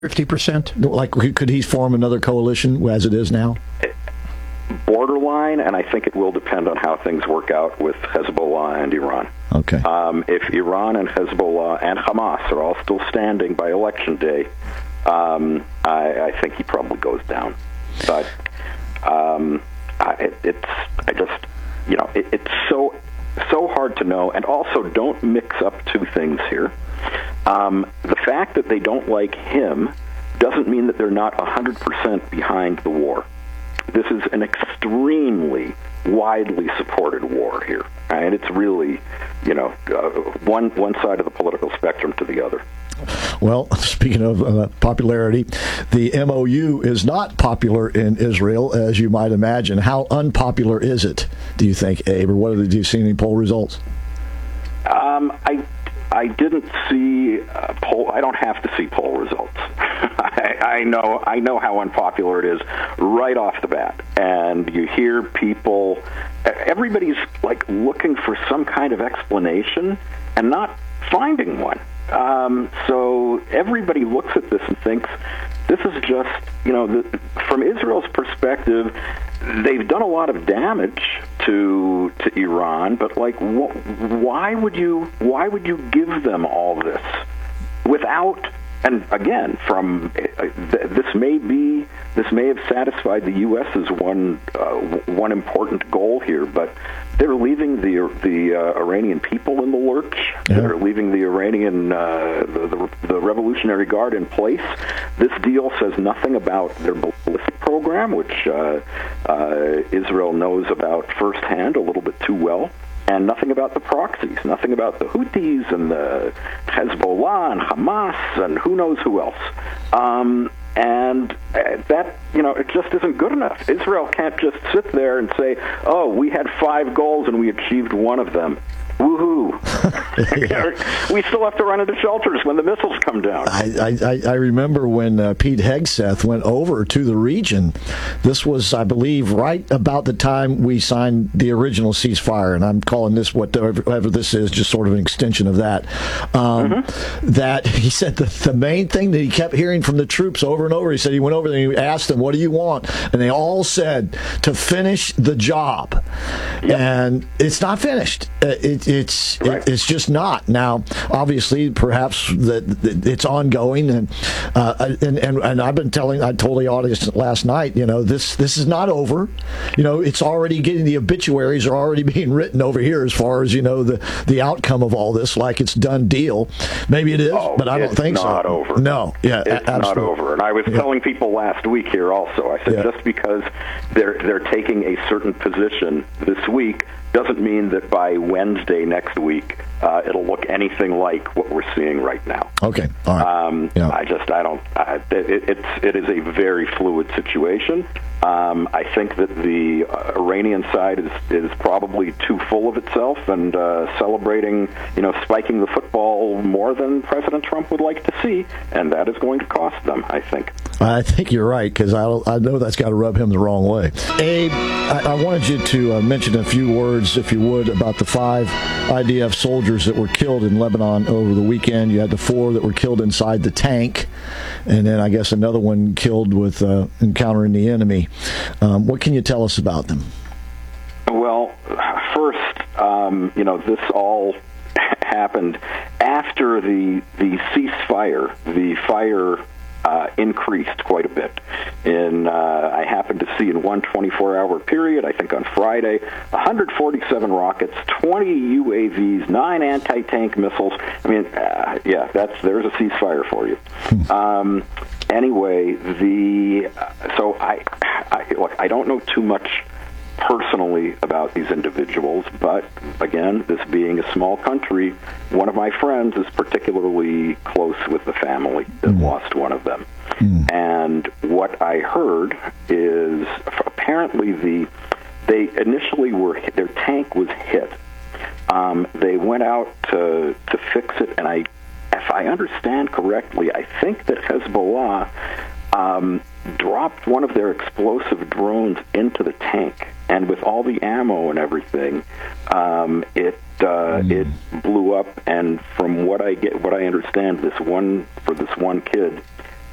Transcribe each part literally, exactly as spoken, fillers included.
fifty percent? Like, could he form another coalition as it is now? Borderline, and I think it will depend on how things work out with Hezbollah and Iran. Okay. Um, if Iran and Hezbollah and Hamas are all still standing by Election Day, um, I, I think he probably goes down. But um, I, it, it's, I just, you know, it, it's so so hard to know. And also, don't mix up two things here. Um, the fact that they don't like him doesn't mean that they're not one hundred percent behind the war. This is an extremely widely supported war here, and it's really, you know, uh, one one side of the political spectrum to the other. Well, speaking of uh, popularity, the M O U is not popular in Israel, as you might imagine. How unpopular is it, do you think, Abe, or what, did you see any poll results? Um, I I didn't see uh, poll. I don't have to see poll results. I, I know I know how unpopular it is right off the bat, and you hear people. Everybody's like looking for some kind of explanation and not finding one. Um, so everybody looks at this and thinks this is just, you know, the, from Israel's perspective, they've done a lot of damage to to Iran, but like, wh- why would you why would you give them all this without? And again, from uh, th- this may be this may have satisfied the U S's one uh, one important goal here, but they're leaving the the uh, Iranian people in the lurch. Yeah. They're leaving the Iranian uh, the, the the Revolutionary Guard in place. This deal says nothing about their ballistic program, which uh, uh, Israel knows about firsthand a little bit too well. And nothing about the proxies, nothing about the Houthis and the Hezbollah and Hamas and who knows who else. Um, and that, you know, it just isn't good enough. Israel can't just sit there and say, oh, we had five goals and we achieved one of them. Woohoo! We still have to run into shelters when the missiles come down. I, I, I remember when uh, Pete Hegseth went over to the region. This was, I believe, right about the time we signed the original ceasefire, and I'm calling this whatever, whatever this is, just sort of an extension of that. Um, mm-hmm. That he said the, the main thing that he kept hearing from the troops over and over, he said he went over there and he asked them, what do you want? And they all said to finish the job. Yep. And it's not finished. Uh, it, It's right. it, it's just not. Now, obviously, perhaps that it's ongoing, and, uh, and and and I've been telling, I told the audience last night, you know, this this is not over. You know, it's already getting, the obituaries are already being written over here as far as, you know, the the outcome of all this, like it's done deal. Maybe it is, oh, but I don't think so. It's not over. No, yeah, it's a- not over. And I was yeah. telling people last week here also. I said yeah. just because they're they're taking a certain position this week doesn't mean that by Wednesday next week uh, it'll look anything like what we're seeing right now. Okay, all right. Um, yeah. I just, I don't. I, it, it's it is a very fluid situation. Um, I think that the uh, Iranian side is is probably too full of itself and uh, celebrating, you know, spiking the football more than President Trump would like to see, and that is going to cost them, I think. I think you're right, because I, I know that's got to rub him the wrong way. Abe, I, I wanted you to uh, mention a few words, if you would, about the five I D F soldiers that were killed in Lebanon over the weekend. You had the four that were killed inside the tank, and then I guess another one killed with uh, encountering the enemy. Um, what can you tell us about them? Well, first, um, you know, this all happened after the the ceasefire. The fire uh, increased quite a bit. In uh, I happened to see in one twenty-four hour period, I think on Friday, one hundred forty-seven rockets, twenty U A Vs, nine anti-tank missiles. I mean, uh, yeah, that's there's a ceasefire for you. Um, anyway, the uh, so I, I look, I don't know too much personally about these individuals, but again, this being a small country, one of my friends is particularly close with the family that mm. lost one of them. Mm. And what I heard is apparently the they initially were their tank was hit. Um, they went out to to fix it, and I, if I understand correctly, I think that Hezbollah um, dropped one of their explosive drones into the tank. And with all the ammo and everything, um, it uh, mm. it blew up. And from what I get, what I understand, this one for this one kid, there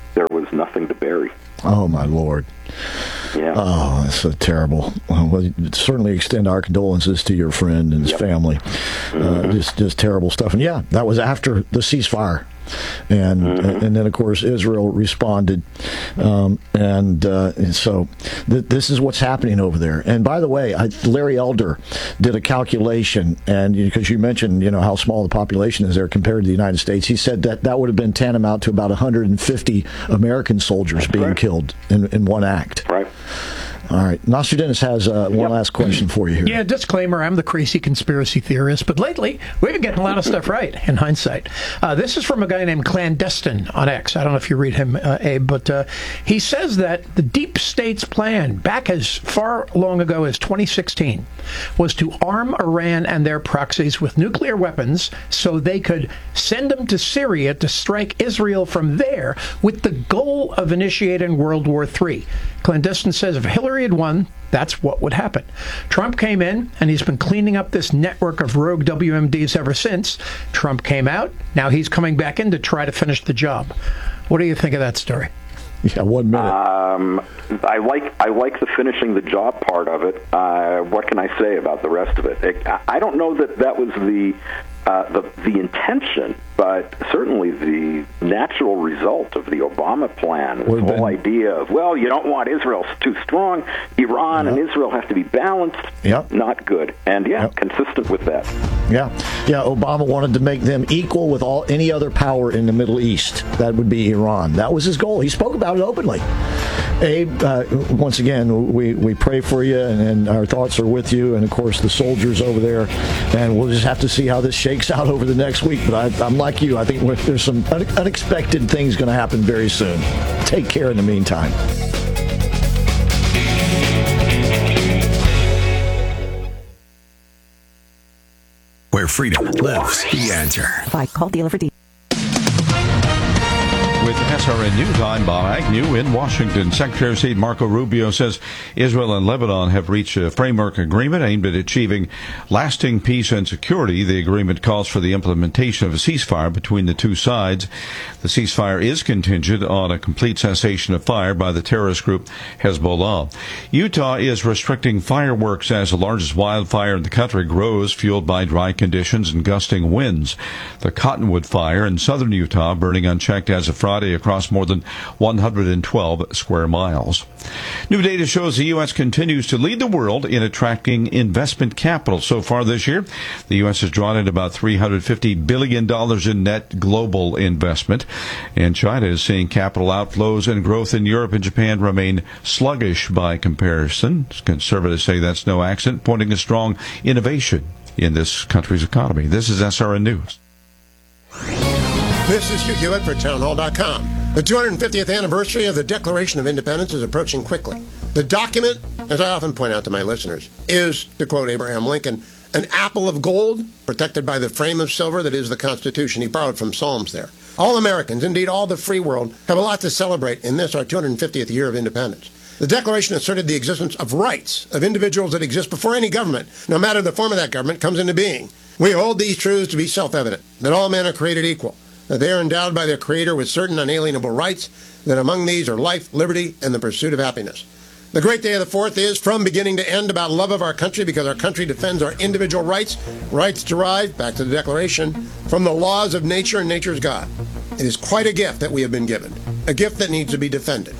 was nothing to bury. Oh, my Lord. Yeah. Oh, that's so terrible. Well, certainly extend our condolences to your friend and his yep. family. Mm-hmm. Uh, just, just terrible stuff. And yeah, that was after the ceasefire. And mm-hmm. and then, of course, Israel responded. Um, and, uh, and so th- this is what's happening over there. And by the way, I, Larry Elder did a calculation, and because you mentioned, you know, how small the population is there compared to the United States, he said that that would have been tantamount to about one hundred fifty American soldiers being right. killed in, in one act. Right. All right. Nostradamus has uh, one yep. last question for you here. Yeah, disclaimer, I'm the crazy conspiracy theorist, but lately we've been getting a lot of stuff right, in hindsight. Uh, this is from a guy named Clandestine on X. I don't know if you read him, uh, Abe, but uh, he says that the deep state's plan, back as far long ago as twenty sixteen, was to arm Iran and their proxies with nuclear weapons so they could send them to Syria to strike Israel from there with the goal of initiating World War Three. Clandestine says if Hillary had won, that's what would happen. Trump came in, and he's been cleaning up this network of rogue W M Ds ever since. Trump came out. Now he's coming back in to try to finish the job. What do you think of that story? Yeah, one minute. Um, I like I like the finishing the job part of it. Uh, what can I say about the rest of it? it I don't know that that was the uh, the the intention, but certainly the natural result of the Obama plan. The whole idea of, well, you don't want Israel too strong. Iran yep. and Israel have to be balanced. Yep. Not good. And yeah, yep. consistent with that. Yeah, yeah. Obama wanted to make them equal with all any other power in the Middle East. That would be Iran. That was his goal. He spoke about it openly. Abe, uh, once again, we, we pray for you, and, and our thoughts are with you, and of course the soldiers over there. And we'll just have to see how this shakes out over the next week. But I, I'm like you. I think there's some un- unexpected things going to happen very soon. Take care in the meantime. Where freedom lives, the answer. By call dealer for D. With S R N News, I'm Bob Agnew in Washington. Secretary of State Marco Rubio says Israel and Lebanon have reached a framework agreement aimed at achieving lasting peace and security. The agreement calls for the implementation of a ceasefire between the two sides. The ceasefire is contingent on a complete cessation of fire by the terrorist group Hezbollah. Utah is restricting fireworks as the largest wildfire in the country grows, fueled by dry conditions and gusting winds. The Cottonwood Fire in southern Utah, burning unchecked as of Friday across more than one hundred twelve square miles. New data shows the U S continues to lead the world in attracting investment capital. So far this year, the U S has drawn in about three hundred fifty billion dollars in net global investment. And China is seeing capital outflows, and growth in Europe and Japan remain sluggish by comparison. Conservatives say that's no accident, pointing to strong innovation in this country's economy. This is S R N News. This is Hugh Hewitt for Town Hall dot com. The two hundred fiftieth anniversary of the Declaration of Independence is approaching quickly. The document, as I often point out to my listeners, is, to quote Abraham Lincoln, an apple of gold protected by the frame of silver that is the Constitution. He borrowed from Psalms there. All Americans, indeed all the free world, have a lot to celebrate in this, our two hundred fiftieth year of independence. The Declaration asserted the existence of rights of individuals that exist before any government, no matter the form of that government, comes into being. We hold these truths to be self-evident, that all men are created equal, that they are endowed by their Creator with certain unalienable rights, that among these are life, liberty, and the pursuit of happiness. The great day of the fourth is, from beginning to end, about love of our country, because our country defends our individual rights, rights derived, back to the Declaration, from the laws of nature and nature's God. It is quite a gift that we have been given, a gift that needs to be defended.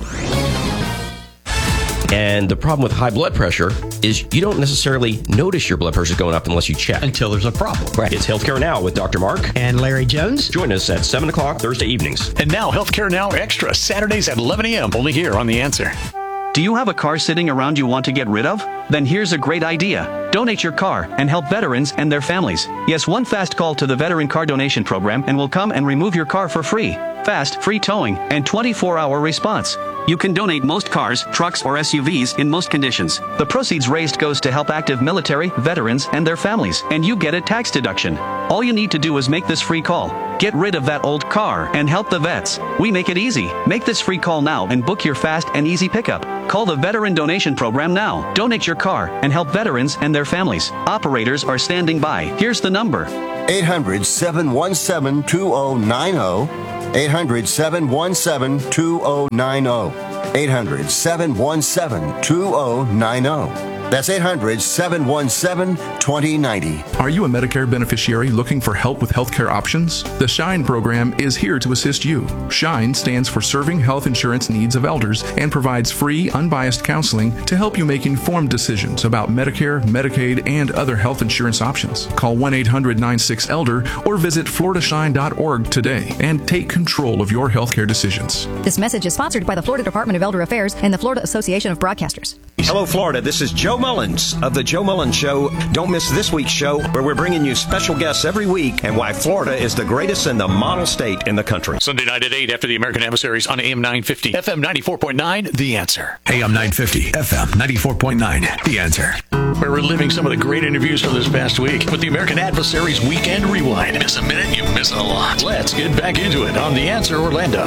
And the problem with high blood pressure is you don't necessarily notice your blood pressure going up unless you check. Until there's a problem. Right. It's Healthcare Now with Doctor Mark and Larry Jones. Join us at seven o'clock Thursday evenings. And now Healthcare Now Extra, Saturdays at eleven a.m. only here on The Answer. Do you have a car sitting around you want to get rid of? Then here's a great idea. Donate your car and help veterans and their families. Yes, one fast call to the Veteran Car Donation Program and we'll come and remove your car for free. Fast, free towing, and twenty-four hour response. You can donate most cars, trucks, or S U Vs in most conditions. The proceeds raised goes to help active military, veterans, and their families, and you get a tax deduction. All you need to do is make this free call. Get rid of that old car and help the vets. We make it easy. Make this free call now and book your fast and easy pickup. Call the Veteran Donation Program now. Donate your car and help veterans and their families. Operators are standing by. Here's the number. eight hundred, seven one seven, two oh nine oh. eight hundred, seven one seven, two oh nine oh. eight hundred, seven one seven, two oh nine oh. That's eight hundred, seven one seven, two oh nine oh. Are you a Medicare beneficiary looking for help with healthcare options? The SHINE program is here to assist you. SHINE stands for Serving Health Insurance Needs of Elders and provides free, unbiased counseling to help you make informed decisions about Medicare, Medicaid, and other health insurance options. Call one eight hundred, nine six, elder or visit florida shine dot org today and take control of your healthcare decisions. This message is sponsored by the Florida Department of Elder Affairs and the Florida Association of Broadcasters. Hello, Florida. This is Joe Mullins of The Joe Mullins Show. Don't miss this week's show, where we're bringing you special guests every week and why Florida is the greatest and the model state in the country. Sunday night at eight after the American Adversaries on A M nine fifty, F M ninety-four point nine, The Answer. A M nine fifty, F M ninety-four point nine, The Answer. We're reliving some of the great interviews from this past week with the American Adversaries Weekend Rewind. Miss a minute, you miss a lot. Let's get back into it on The Answer Orlando.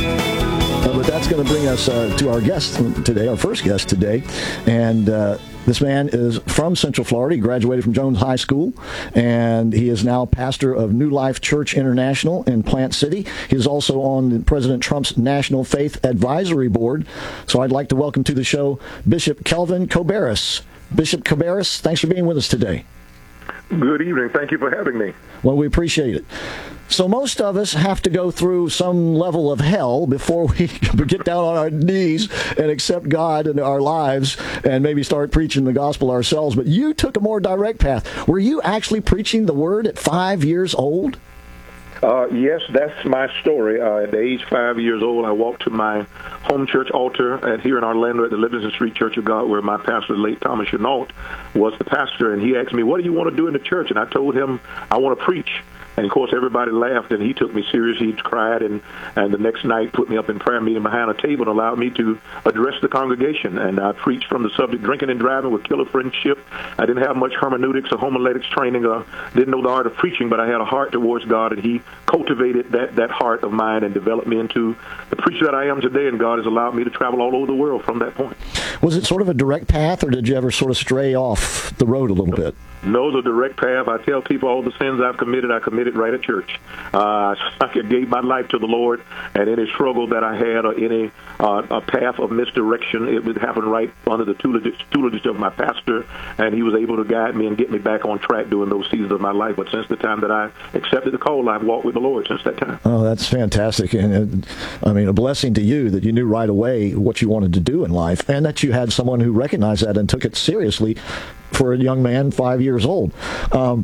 Uh, but that's going to bring us uh, to our guest today, our first guest today. And uh, this man is from Central Florida. He graduated from Jones High School, and he is now pastor of New Life Church International in Plant City. He is also on President Trump's National Faith Advisory Board. So I'd like to welcome to the show Bishop Kelvin Koberis. Bishop Koberis, thanks for being with us today. Good evening. Thank you for having me. Well, we appreciate it. So most of us have to go through some level of hell before we get down on our knees and accept God in our lives and maybe start preaching the gospel ourselves. But you took a more direct path. Were you actually preaching the word at five years old? Uh, yes, that's my story. Uh, at the age five years old, I walked to my home church altar at, here in Orlando at the Livingston Street Church of God, where my pastor, late Thomas Chenault, was the pastor. And he asked me, what do you want to do in the church? And I told him, I want to preach. And, of course, everybody laughed, and he took me serious. He cried, and, and the next night put me up in prayer meeting behind a table and allowed me to address the congregation. And I preached from the subject, drinking and driving with killer friendship. I didn't have much hermeneutics or homiletics training. Uh, didn't know the art of preaching, but I had a heart towards God, and he cultivated that, that heart of mine and developed me into the preacher that I am today, and God has allowed me to travel all over the world from that point. Was it sort of a direct path, or did you ever sort of stray off the road a little bit? No, the direct path. I tell people all the sins I've committed, I committed right at church. Uh, I gave my life to the Lord, and any struggle that I had or any uh, a path of misdirection, it would happen right under the tutelage, tutelage of my pastor, and he was able to guide me and get me back on track during those seasons of my life. But since the time that I accepted the call, I've walked with the Lord since that time. Oh, that's fantastic. And uh, I mean, a blessing to you that you knew right away what you wanted to do in life, and that you had someone who recognized that and took it seriously for a young man five years old. Um,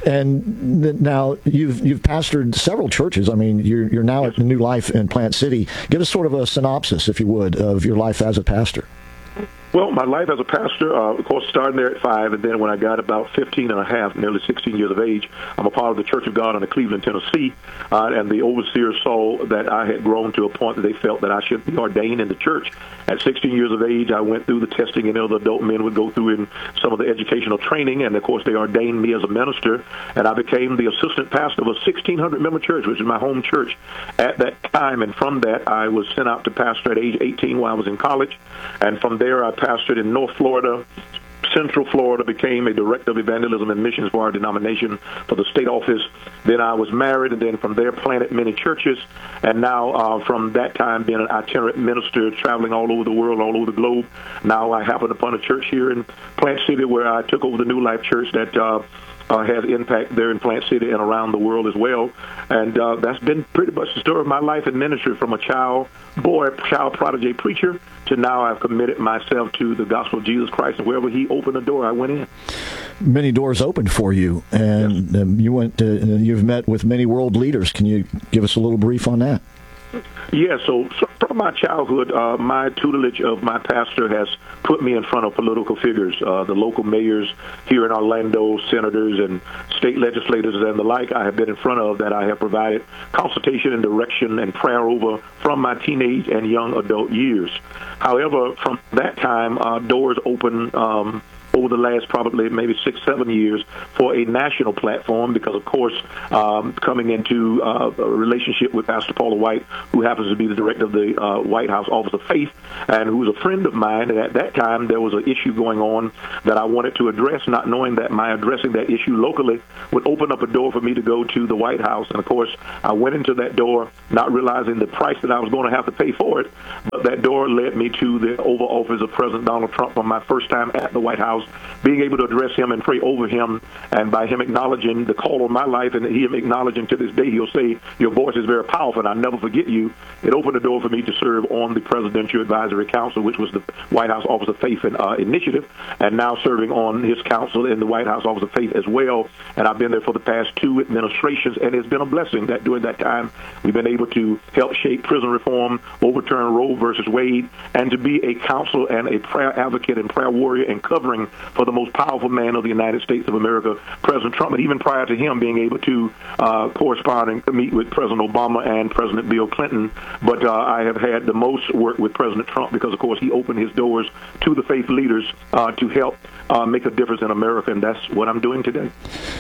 and th- now you've you've pastored several churches. I mean, you're you're now at New Life in Plant City. Give us sort of a synopsis, if you would, of your life as a pastor. Well, my life as a pastor, uh, of course, starting there at five, and then when I got about fifteen and a half, nearly sixteen years of age, I'm a part of the Church of God in Cleveland, Tennessee, uh, and the overseers saw that I had grown to a point that they felt that I should be ordained in the church. At sixteen years of age, I went through the testing, and you know, the adult men would go through in some of the educational training, and, of course, they ordained me as a minister, and I became the assistant pastor of a sixteen hundred member church, which is my home church at that time, and from that, I was sent out to pastor at age eighteen while I was in college, and from there, I pastored in North Florida, Central Florida, became a director of evangelism and missions for our denomination for the state office. Then I was married, and then from there planted many churches. And now uh, from that time being an itinerant minister, traveling all over the world, all over the globe, now I happened upon a church here in Plant City where I took over the New Life Church that uh, uh, has impact there in Plant City and around the world as well. And uh, that's been pretty much the story of my life in ministry, from a child boy, child prodigy preacher, to now I've committed myself to the gospel of Jesus Christ, and wherever he opened a door, I went in. Many doors opened for you, and yes. um, you went to, uh, you've met with many world leaders. Can you give us a little brief on that? Yeah, so, so from my childhood, uh, my tutelage of my pastor has put me in front of political figures, uh, the local mayors here in Orlando, senators and state legislators and the like I have been in front of, that I have provided consultation and direction and prayer over from my teenage and young adult years. However, from that time, uh, doors opened um, over the last probably maybe six, seven years for a national platform because, of course, um, coming into uh, a relationship with Pastor Paula White, who happens to be the director of the uh, White House Office of Faith, and who was a friend of mine. And at that time, there was an issue going on that I wanted to address, not knowing that my addressing that issue locally would open up a door for me to go to the White House. And, of course, I went into that door not realizing the price that I was going to have to pay for it. But that door led me to the Oval Office of President Donald Trump on my first time at the White House, being able to address him and pray over him, and by him acknowledging the call on my life, and him acknowledging to this day, he'll say, your voice is very powerful, and I'll never forget you. It opened the door for me to serve on the Presidential Advisory Council, which was the White House Office of Faith and uh, Initiative, and now serving on his council in the White House Office of Faith as well. And I've been there for the past two administrations, and it's been a blessing that during that time we've been able to help shape prison reform, overturn Roe versus Wade, and to be a counsel and a prayer advocate and prayer warrior and covering for the most powerful man of the United States of America, President Trump, and even prior to him being able to uh, correspond and meet with President Obama and President Bill Clinton. But uh, I have had the most work with President Trump because, of course, he opened his doors to the faith leaders uh, to help uh, make a difference in America, and that's what I'm doing today.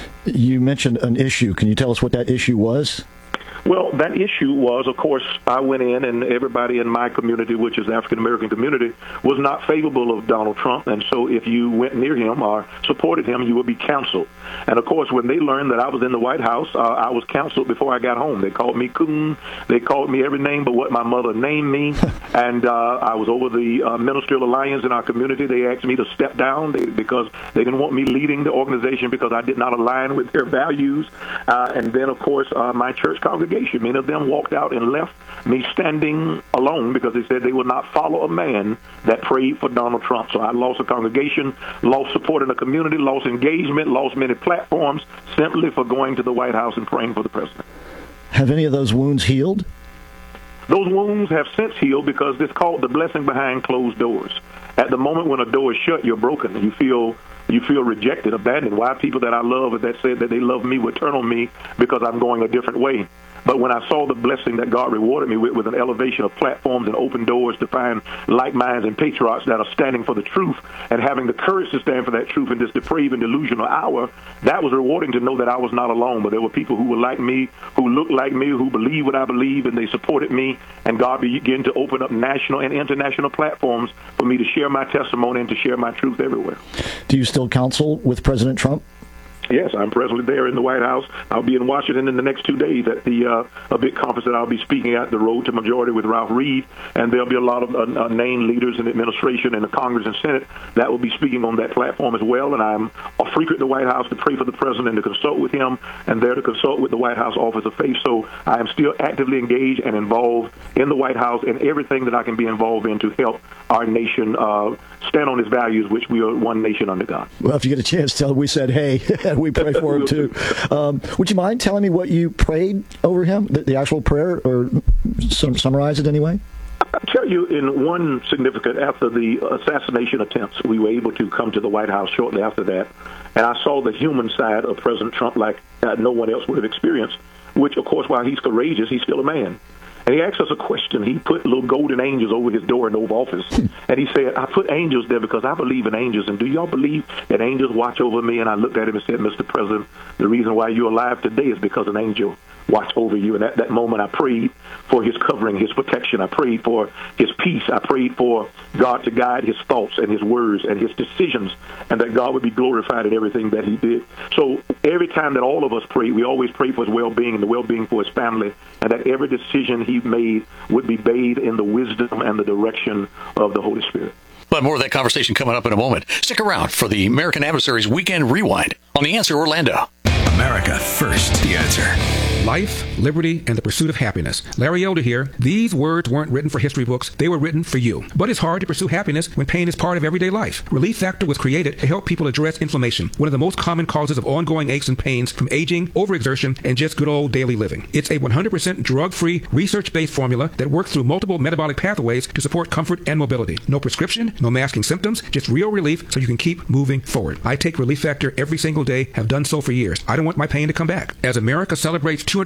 You mentioned an issue. Can you tell us what that issue was? Well, that issue was, of course, I went in and everybody in my community, which is the African-American community, was not favorable of Donald Trump. And so if you went near him or supported him, you would be counseled. And, of course, when they learned that I was in the White House, uh, I was counseled before I got home. They called me coon. They called me every name but what my mother named me. and uh, I was over the uh, ministerial alliance in our community. They asked me to step down they, because they didn't want me leading the organization because I did not align with their values. Uh, and then, of course, uh, my church congregation, many of them walked out and left me standing alone because they said they would not follow a man that prayed for Donald Trump. So I lost a congregation, lost support in the community, lost engagement, lost many platforms simply for going to the White House and praying for the president. Have any of those wounds healed? Those wounds have since healed because it's called the blessing behind closed doors. At the moment when a door is shut, you're broken. You feel You feel rejected, abandoned. Why people that I love that said that they love me would turn on me because I'm going a different way. But when I saw the blessing that God rewarded me with, with an elevation of platforms and open doors to find like minds and patriots that are standing for the truth and having the courage to stand for that truth in this depraved and delusional hour, that was rewarding to know that I was not alone. But there were people who were like me, who looked like me, who believed what I believe, and they supported me. And God began to open up national and international platforms for me to share my testimony and to share my truth everywhere. Do you still counsel with President Trump? Yes, I'm presently there in the White House. I'll be in Washington in the next two days at the uh, a big conference that I'll be speaking at, the Road to Majority with Ralph Reed, and there'll be a lot of uh, uh, named leaders in the administration and the Congress and Senate that will be speaking on that platform as well. And I'm I frequent the White House to pray for the president and to consult with him, and there to consult with the White House Office of Faith. So I am still actively engaged and involved in the White House in everything that I can be involved in to help our nation uh, stand on its values, which we are one nation under God. Well, if you get a chance, tell him we said hey. We pray for him too. Um, would you mind telling me what you prayed over him, the, the actual prayer, or sum, summarize it anyway? I'll tell you, in one significant, after the assassination attempts, we were able to come to the White House shortly after that, and I saw the human side of President Trump like uh, no one else would have experienced, which, of course, while he's courageous, he's still a man. And he asked us a question. He put little golden angels over his door in the Oval Office. And he said, I put angels there because I believe in angels. And do y'all believe that angels watch over me? And I looked at him and said, Mister President, the reason why you're alive today is because an angel watched over you. And at that moment, I prayed for his covering, his protection. I prayed for his peace. I prayed for God to guide his thoughts and his words and his decisions, and that God would be glorified in everything that he did. So every time that all of us pray, we always pray for his well-being and the well-being for his family, and that every decision he made would be bathed in the wisdom and the direction of the Holy Spirit. But more of that conversation coming up in a moment. Stick around for the American Adversaries Weekend Rewind on The Answer Orlando. America First, The Answer. Life, liberty, and the pursuit of happiness. Larry Elder here. These words weren't written for history books. They were written for you. But it's hard to pursue happiness when pain is part of everyday life. Relief Factor was created to help people address inflammation, one of the most common causes of ongoing aches and pains from aging, overexertion, and just good old daily living. It's a one hundred percent drug-free, research-based formula that works through multiple metabolic pathways to support comfort and mobility. No prescription, no masking symptoms, just real relief so you can keep moving forward. I take Relief Factor every single day, have done so for years. I don't want my pain to come back. As America celebrates two hundred fifty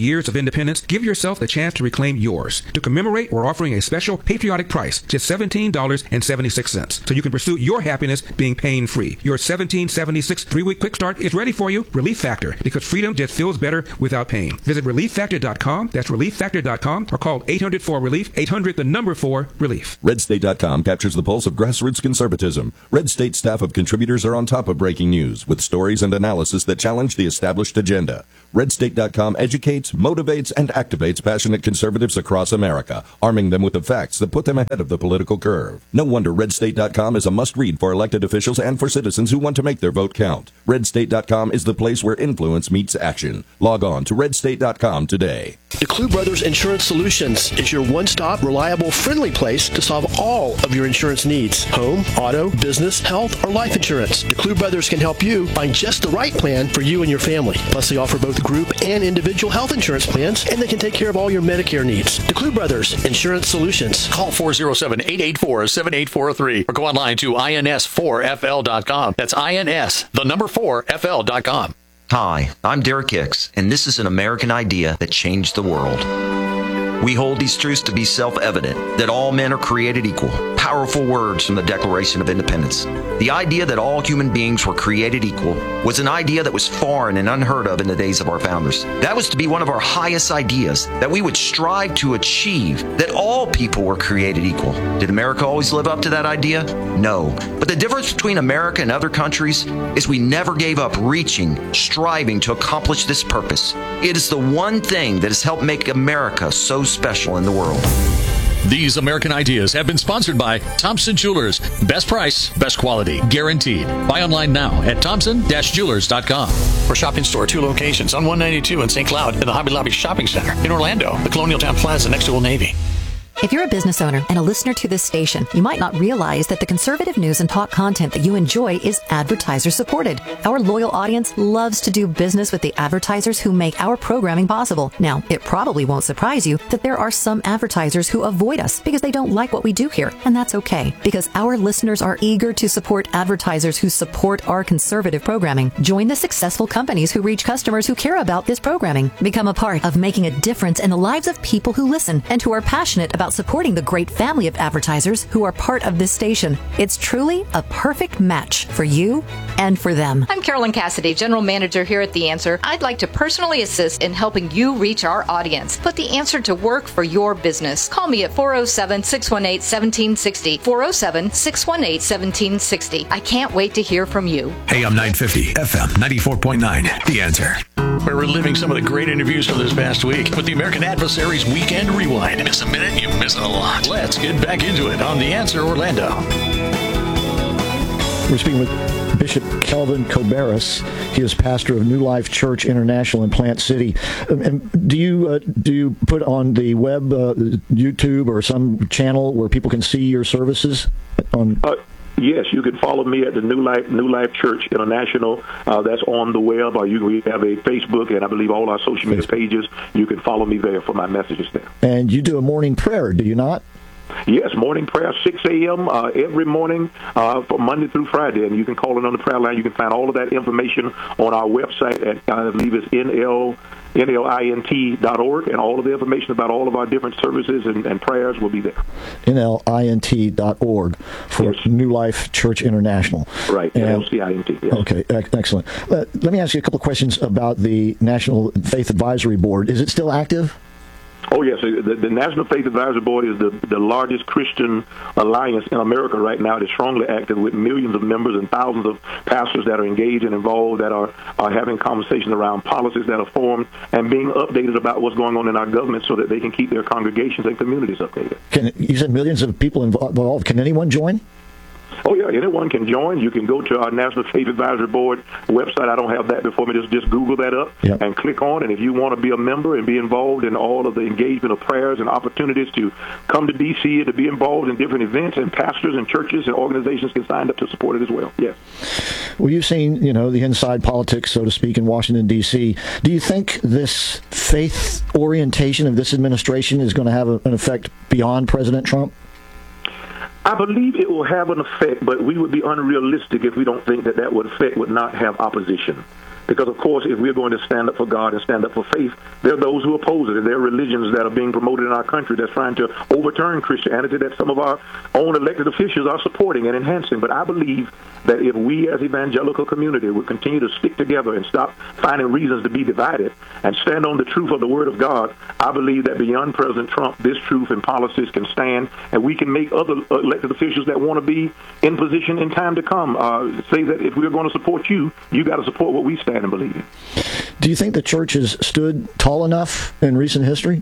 years of independence, give yourself the chance to reclaim yours. To commemorate, we're offering a special patriotic price, just seventeen dollars and seventy-six cents, so you can pursue your happiness being pain-free. Your seventeen seventy-six three-week quick start is ready for you. Relief Factor, because freedom just feels better without pain. Visit relief factor dot com. That's relief factor dot com, or call eight hundred four relief, eight hundred the number four relief. red state dot com captures the pulse of grassroots conservatism. Red State staff of contributors are on top of breaking news with stories and analysis that challenge the established agenda. red state dot com educates, motivates, and activates passionate conservatives across America, arming them with the facts that put them ahead of the political curve. No wonder red state dot com is a must-read for elected officials and for citizens who want to make their vote count. red state dot com is the place where influence meets action. Log on to red state dot com today. DeClue Brothers Insurance Solutions is your one-stop, reliable, friendly place to solve all of your insurance needs. Home, auto, business, health, or life insurance. DeClue Brothers can help you find just the right plan for you and your family. Plus, they offer both group and individual health insurance plans, and they can take care of all your Medicare needs. DeClue Brothers Insurance Solutions. Call four oh seven, eight eight four, seven eight four three or go online to I N S four F L dot com. That's I N S, the number four, F L dot com. Hi, I'm Derek Hicks, and this is an American idea that changed the world. We hold these truths to be self-evident, that all men are created equal. Powerful words from the Declaration of Independence. The idea that all human beings were created equal was an idea that was foreign and unheard of in the days of our founders. That was to be one of our highest ideas, that we would strive to achieve, that all people were created equal. Did America always live up to that idea? No. But the difference between America and other countries is we never gave up reaching, striving to accomplish this purpose. It is the one thing that has helped make America so special in the world. These American ideas have been sponsored by Thompson Jewelers. Best price, best quality, guaranteed. Buy online now at thompson dash jewelers dot com. For shopping store, two locations on one ninety-two in Saint Cloud and the Hobby Lobby Shopping Center in Orlando, the Colonial Town Plaza next to Old Navy. If you're a business owner and a listener to this station, you might not realize that the conservative news and talk content that you enjoy is advertiser supported. Our loyal audience loves to do business with the advertisers who make our programming possible. Now, it probably won't surprise you that there are some advertisers who avoid us because they don't like what we do here. And that's okay, because our listeners are eager to support advertisers who support our conservative programming. Join the successful companies who reach customers who care about this programming. Become a part of making a difference in the lives of people who listen and who are passionate about supporting the great family of advertisers who are part of this station. It's truly a perfect match for you and for them. I'm Carolyn Cassidy, General Manager here at The Answer. I'd like to personally assist in helping you reach our audience. Put The Answer to work for your business. Call me at four oh seven, six one eight, one seven six oh, four oh seven, six one eight, one seven six oh. I can't wait to hear from you. A M nine fifty, F M ninety-four point nine, The Answer. We're reliving some of the great interviews from this past week with the American Adversaries Weekend Rewind. Miss a minute, you miss a lot. Let's get back into it on The Answer Orlando. We're speaking with Bishop Kelvin Koberis. He is pastor of New Life Church International in Plant City. Um, and do you uh, do you put on the web, uh, YouTube, or some channel where people can see your services? On uh, yes, you can follow me at the New Life New Life Church International. Uh, that's on the web, or you we have a Facebook, and I believe all our social media pages. You can follow me there for my messages there. And you do a morning prayer, do you not? Yes, morning prayer, six a.m. Uh, every morning uh, from Monday through Friday. And you can call in on the prayer line. You can find all of that information on our website at, I believe it's N L, N L I N T dot org, and all of the information about all of our different services and, and prayers will be there. N L I N T dot org for yes. New Life Church International. Right, N L C I N T, yes. Okay, excellent. Uh, let me ask you a couple of questions about the National Faith Advisory Board. Is it still active? Oh, yes. The, the National Faith Advisory Board is the, the largest Christian alliance in America right now. It is strongly active with millions of members and thousands of pastors that are engaged and involved, that are, are having conversations around policies that are formed and being updated about what's going on in our government so that they can keep their congregations and communities updated. Can, you said millions of people involved. Can anyone join? Oh, yeah, anyone can join. You can go to our National Faith Advisory Board website. I don't have that before me. Just, just Google that up yep. and click on. And if you want to be a member and be involved in all of the engagement of prayers and opportunities to come to D C and to be involved in different events, and pastors and churches and organizations can sign up to support it as well. Yes. Well, you've seen, you know, the inside politics, so to speak, in Washington, D C. Do you think this faith orientation of this administration is going to have a, an effect beyond President Trump? I believe it will have an effect, but we would be unrealistic if we don't think that that would effect would not have opposition. Because, of course, if we're going to stand up for God and stand up for faith, there are those who oppose it, and there are religions that are being promoted in our country that's trying to overturn Christianity that some of our own elected officials are supporting and enhancing. But I believe that if we as evangelical community would continue to stick together and stop finding reasons to be divided and stand on the truth of the Word of God, I believe that beyond President Trump, this truth and policies can stand, and we can make other elected officials that want to be in position in time to come uh, say that if we're going to support you, you got to support what we stand and believe in. Do you think the church has stood tall enough in recent history?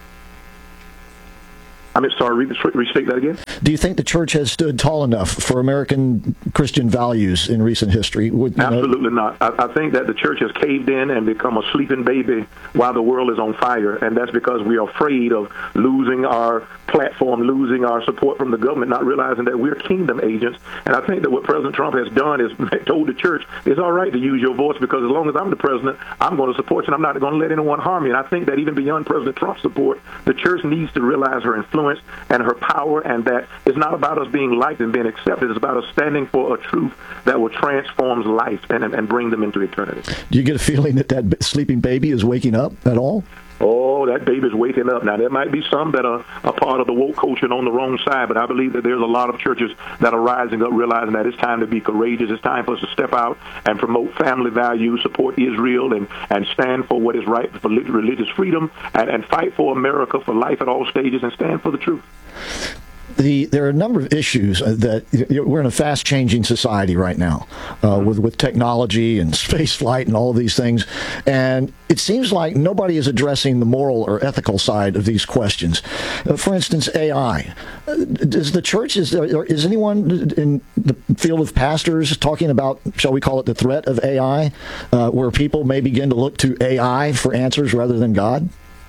I mean, sorry, restate that again? Do you think the church has stood tall enough for American Christian values in recent history? Would, Absolutely know? not. I, I think that the church has caved in and become a sleeping baby while the world is on fire, and that's because we are afraid of losing our platform, losing our support from the government, not realizing that we're kingdom agents. And I think that what President Trump has done is told the church, it's all right to use your voice because as long as I'm the president, I'm going to support you and I'm not going to let anyone harm you. And I think that even beyond President Trump's support, the church needs to realize her influence and her power, and that it's not about us being liked and being accepted. It's about us standing for a truth that will transform life and, and, and bring them into eternity. Do you get a feeling that that sleeping baby is waking up at all? Oh, that baby's waking up. Now, there might be some that are a part of the woke culture and on the wrong side, but I believe that there's a lot of churches that are rising up, realizing that it's time to be courageous. It's time for us to step out and promote family values, support Israel, and, and stand for what is right for religious freedom, and, and fight for America, for life at all stages, and stand for the truth. The, there are a number of issues that we're in a fast-changing society right now uh, with, with technology and space flight and all of these things. And it seems like nobody is addressing the moral or ethical side of these questions. Uh, for instance, A I. Does the church, is, there, is anyone in the field of pastors talking about, shall we call it the threat of A I, uh, where people may begin to look to A I for answers rather than God?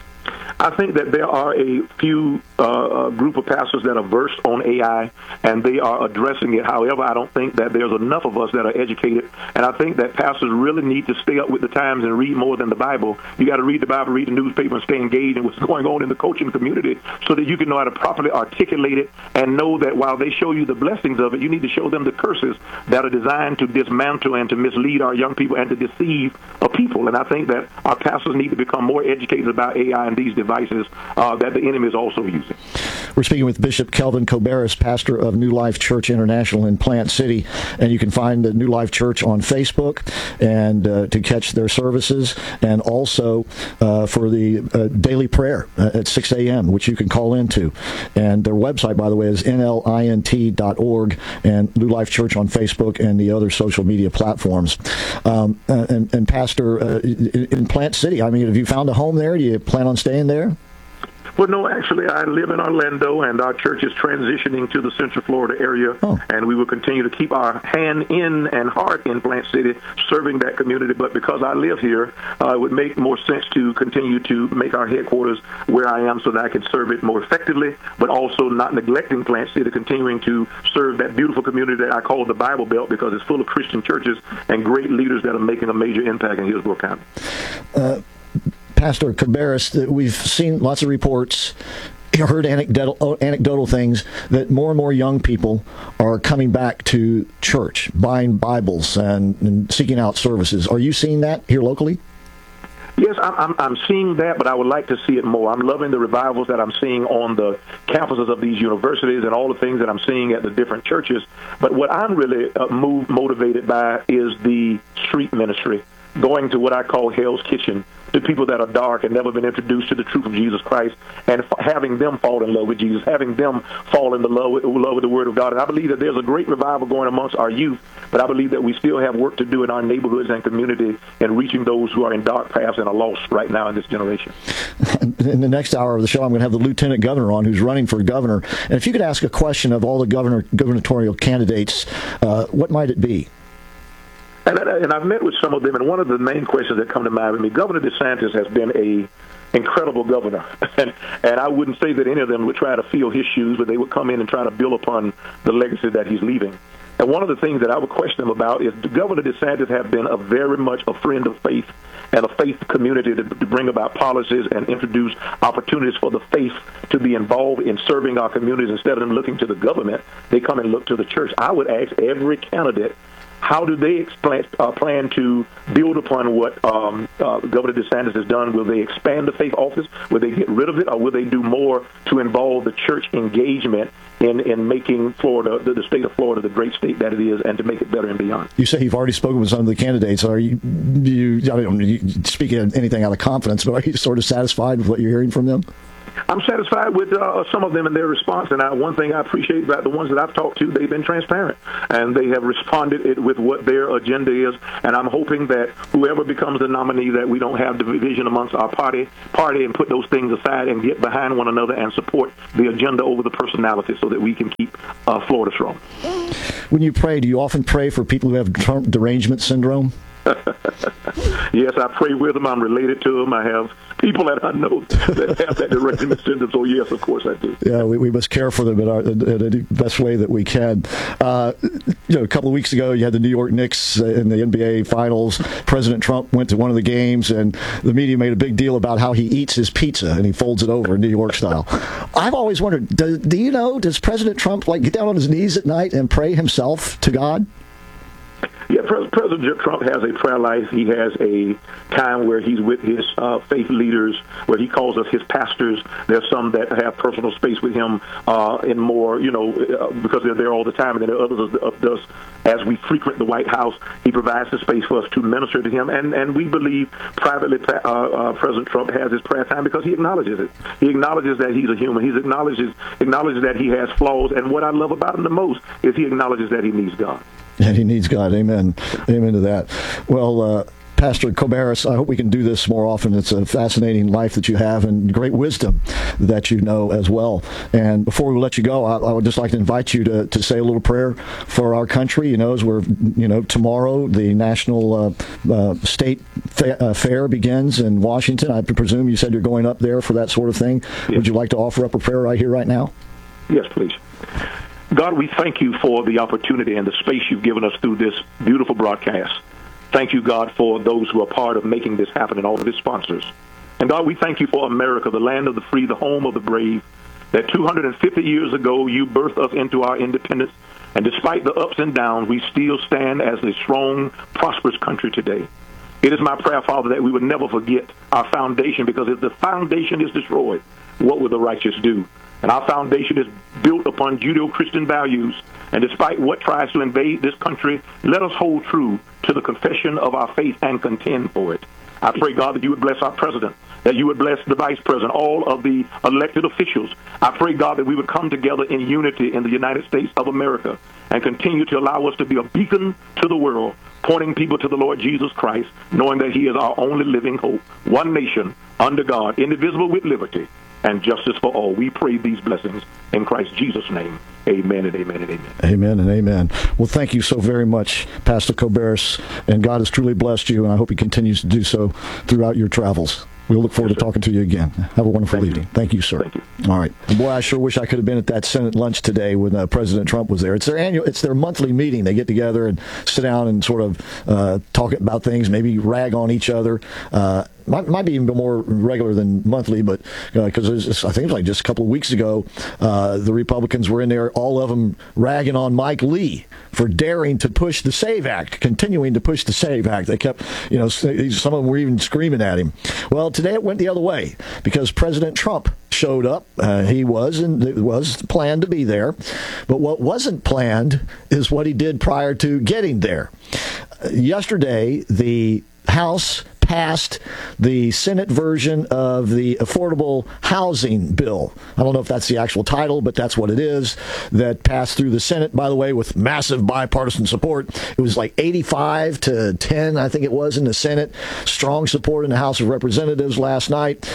I think that there are a few uh, group of pastors that are versed on A I, and they are addressing it. However, I don't think that there's enough of us that are educated, and I think that pastors really need to stay up with the times and read more than the Bible. You got to read the Bible, read the newspaper, and stay engaged in what's going on in the coaching community so that you can know how to properly articulate it and know that while they show you the blessings of it, you need to show them the curses that are designed to dismantle and to mislead our young people and to deceive a people. And I think that our pastors need to become more educated about A I and these devices uh, that the enemy is also using. We're speaking with Bishop Kelvin Koberis, pastor of New Life Church International in Plant City, and you can find the New Life Church on Facebook and uh, to catch their services, and also uh, for the uh, daily prayer uh, at six a.m., which you can call into. And their website, by the way, is N L I N T dot org, and New Life Church on Facebook and the other social media platforms. Um, and, and Pastor, uh, in Plant City, I mean, have you found a home there? Do you plan on staying there? Well, no, actually, I live in Orlando, and our church is transitioning to the Central Florida area, oh. and we will continue to keep our hand in and heart in Plant City, serving that community. But because I live here, uh, it would make more sense to continue to make our headquarters where I am so that I can serve it more effectively, but also not neglecting Plant City, continuing to serve that beautiful community that I call the Bible Belt because it's full of Christian churches and great leaders that are making a major impact in Hillsborough County. Uh, Pastor Koberis, we've seen lots of reports, heard anecdotal, anecdotal things that more and more young people are coming back to church, buying Bibles and, and seeking out services. Are you seeing that here locally? Yes, I'm, I'm seeing that, but I would like to see it more. I'm loving the revivals that I'm seeing on the campuses of these universities and all the things that I'm seeing at the different churches. But what I'm really uh, moved, motivated by is the street ministry, going to what I call Hell's Kitchen, to people that are dark and never been introduced to the truth of Jesus Christ, and f- having them fall in love with Jesus, having them fall in the love with, love with the Word of God. And I believe that there's a great revival going amongst our youth, but I believe that we still have work to do in our neighborhoods and community in reaching those who are in dark paths and are lost right now in this generation. In the next hour of the show, I'm going to have the lieutenant governor on who's running for governor. And if you could ask a question of all the governor gubernatorial candidates, uh, what might it be? And, and I've met with some of them, and one of the main questions that come to mind with me, Governor DeSantis has been a incredible governor, and, and I wouldn't say that any of them would try to fill his shoes, but they would come in and try to build upon the legacy that he's leaving. And one of the things that I would question him about is Governor DeSantis have been a very much a friend of faith and a faith community to, to bring about policies and introduce opportunities for the faith to be involved in serving our communities. Instead of them looking to the government, they come and look to the church. I would ask every candidate How do they expl- uh, plan to build upon what um, uh, Governor DeSantis has done? Will they expand the faith office? Will they get rid of it? Or will they do more to involve the church engagement in, in making Florida, the, the state of Florida, the great state that it is, and to make it better and beyond? You say you've already spoken with some of the candidates. Are you, you I don't know, you speaking of anything out of confidence, but are you sort of satisfied with what you're hearing from them? I'm satisfied with uh, some of them and their response. And I, one thing I appreciate about the ones that I've talked to, they've been transparent. And they have responded it with what their agenda is. And I'm hoping that whoever becomes the nominee, that we don't have division amongst our party, party and put those things aside and get behind one another and support the agenda over the personality so that we can keep uh, Florida strong. When you pray, do you often pray for people who have Trump derangement syndrome? Yes, I pray with them. I'm related to them. I have people that I know that have that derangement syndrome. So, yes, of course I do. Yeah, we, we must care for them in, our, in the best way that we can. Uh, you know, a couple of weeks ago, you had the New York Knicks in the N B A Finals. President Trump went to one of the games, and the media made a big deal about how he eats his pizza, and he folds it over, New York style. I've always wondered, do, do you know, does President Trump like get down on his knees at night and pray himself to God? Yeah, President Trump has a prayer life. He has a time where he's with his uh, faith leaders, where he calls us his pastors. There's some that have personal space with him uh, in more, you know, uh, because they're there all the time. And then there are others of us, as we frequent the White House, he provides the space for us to minister to him. And, and we believe privately uh, uh, President Trump has his prayer time because he acknowledges it. He acknowledges that he's a human. He acknowledges, acknowledges that he has flaws. And what I love about him the most is he acknowledges that he needs God. And he needs God. Amen. Amen to that. Well, uh, Pastor Koberis, I hope we can do this more often. It's a fascinating life that you have and great wisdom that you know as well. And before we let you go, I, I would just like to invite you to, to say a little prayer for our country. You know, as we're, you know, tomorrow the National uh, uh, State fa- uh, Fair begins in Washington. I presume you said you're going up there for that sort of thing. Yes. Would you like to offer up a prayer right here, right now? Yes, please. God, we thank you for the opportunity and the space you've given us through this beautiful broadcast. Thank you, God, for those who are part of making this happen and all of its sponsors. And God, we thank you for America, the land of the free, the home of the brave, that two hundred fifty years ago you birthed us into our independence. And despite the ups and downs, we still stand as a strong, prosperous country today. It is my prayer, Father, that we would never forget our foundation, because if the foundation is destroyed, what will the righteous do? And our foundation is built upon Judeo-Christian values. And despite what tries to invade this country, let us hold true to the confession of our faith and contend for it. I pray, God, that you would bless our president, that you would bless the vice president, all of the elected officials. I pray, God, that we would come together in unity in the United States of America and continue to allow us to be a beacon to the world, pointing people to the Lord Jesus Christ, knowing that he is our only living hope. One nation, under God, indivisible with liberty and justice for all. We pray these blessings in Christ Jesus' name. Amen and amen and amen. Amen and amen. Well, thank you so very much, Pastor Koberis, and God has truly blessed you, and I hope he continues to do so throughout your travels. We'll look forward yes, to talking to you again. Have a wonderful Thank evening. You. Thank you, sir. Thank you. All right. And boy, I sure wish I could have been at that Senate lunch today when uh, President Trump was there. It's their annual, it's their monthly meeting. They get together and sit down and sort of uh, talk about things, maybe rag on each other. Uh, might, might be even more regular than monthly, but because uh, I think it was like just a couple of weeks ago, uh, the Republicans were in there, all of them ragging on Mike Lee for daring to push the SAVE Act, continuing to push the SAVE Act. They kept, you know, some of them were even screaming at him. Well, today it went the other way because President Trump showed up. Uh, he was and it was planned to be there, but what wasn't planned is what he did prior to getting there. Uh, yesterday, the House passed the Senate version of the Affordable Housing Bill. I don't know if that's the actual title, but that's what it is, that passed through the Senate, by the way, with massive bipartisan support. It was like eighty-five to ten, I think it was, in the Senate. Strong support in the House of Representatives last night.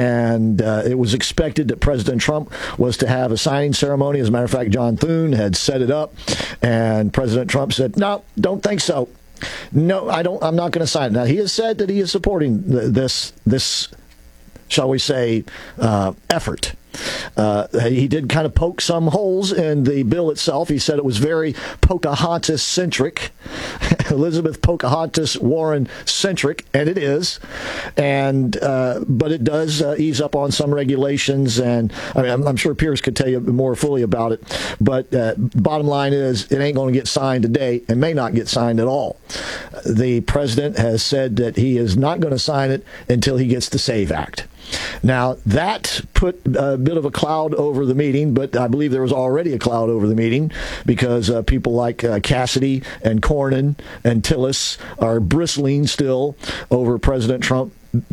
And uh, it was expected that President Trump was to have a signing ceremony. As a matter of fact, John Thune had set it up. And President Trump said, no, don't think so. No, I don't. I'm not going to sign it. Now, he has said that he is supporting th- this, this, shall we say, uh, effort. Uh, he did kind of poke some holes in the bill itself. He said it was very Pocahontas-centric, Elizabeth Pocahontas Warren-centric, and it is. And uh, but it does uh, ease up on some regulations, and I mean, I'm, I'm sure Pierce could tell you more fully about it. But uh, bottom line is, it ain't going to get signed today, and may not get signed at all. The president has said that he is not going to sign it until he gets the SAVE Act. Now, that put a bit of a cloud over the meeting, but I believe there was already a cloud over the meeting because uh, people like uh, Cassidy and Cornyn and Tillis are bristling still over President Trump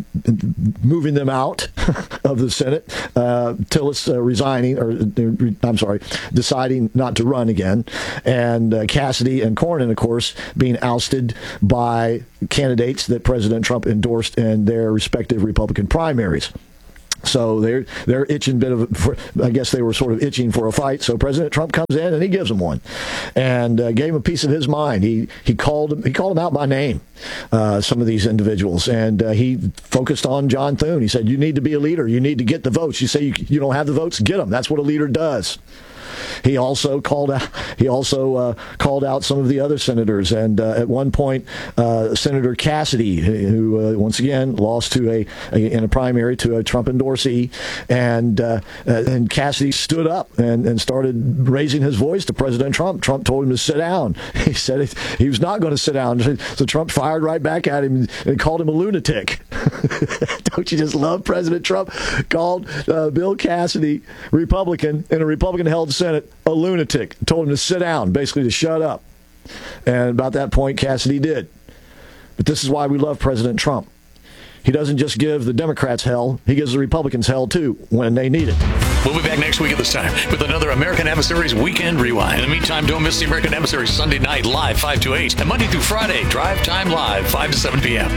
moving them out of the Senate, uh, Tillis uh, resigning, or uh, I'm sorry, deciding not to run again, and uh, Cassidy and Cornyn, of course, being ousted by candidates that President Trump endorsed in their respective Republican primaries. So they're they're itching bit of, for, I guess they were sort of itching for a fight. So President Trump comes in and he gives them one, and uh, gave him a piece of his mind. He he called he called them out by name, uh, some of these individuals, and uh, he focused on John Thune. He said, "You need to be a leader. You need to get the votes. You say you you don't have the votes, get them. That's what a leader does." He also called out. He also uh, called out some of the other senators, and uh, at one point, uh, Senator Cassidy, who uh, once again lost to a, a in a primary to a Trump endorsee, and uh, and Cassidy stood up and, and started raising his voice to President Trump. Trump told him to sit down. He said he was not going to sit down, so Trump fired right back at him and called him a lunatic. Don't you just love President Trump? Called uh, Bill Cassidy, Republican, in a Republican-held Senate, a lunatic. Told him to sit down, basically to shut up. And about that point, Cassidy did. But this is why we love President Trump. He doesn't just give the Democrats hell, he gives the Republicans hell too when they need it. We'll be back next week at this time with another American Adversaries Weekend Rewind. In the meantime, don't miss the American Adversaries Sunday night live five to eight and Monday through Friday Drive Time Live five to seven p.m.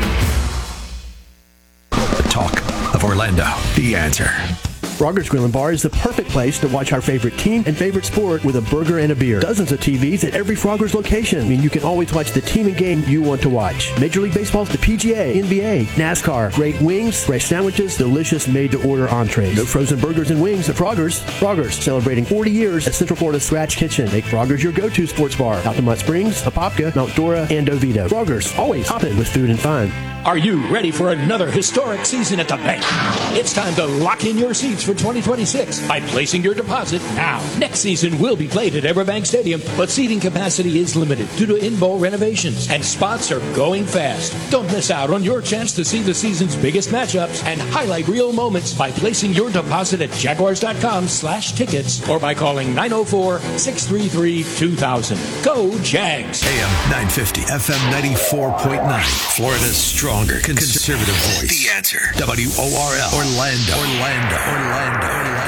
The talk of Orlando. The Answer. Frogger's Grill and Bar is the perfect place to watch our favorite team and favorite sport with a burger and a beer. Dozens of T Vs at every Frogger's location. I mean, you can always watch the team and game you want to watch. Major League Baseball, the P G A, N B A, NASCAR, great wings, fresh sandwiches, delicious made-to-order entrees. No frozen burgers and wings at Frogger's. Frogger's, celebrating forty years at Central Florida Scratch Kitchen. Make Frogger's your go-to sports bar. Altamont Springs, Apopka, Mount Dora, and Oviedo. Frogger's, always hopping with food and fun. Are you ready for another historic season at the bank? It's time to lock in your seats for twenty twenty-six by placing your deposit now. Next season will be played at Everbank Stadium, but seating capacity is limited due to in-bowl renovations, and spots are going fast. Don't miss out on your chance to see the season's biggest matchups and highlight real moments by placing your deposit at jaguars.com slash tickets or by calling nine oh four, six three three, two thousand. Go Jags! A M nine fifty, F M ninety-four point nine, Florida's stronger conservative voice. The Answer. W O R L. Orlando. Orlando. Orlando.